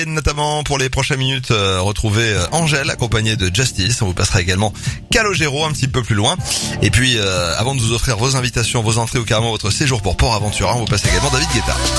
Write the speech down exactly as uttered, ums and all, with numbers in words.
Et notamment pour les prochaines minutes, euh, retrouver euh, Angèle accompagnée de Justice. On vous passera également Calogero un petit peu plus loin. Et puis euh, avant de vous offrir vos invitations, vos entrées ou carrément votre séjour pour Port Aventura, on vous passe également David Guetta.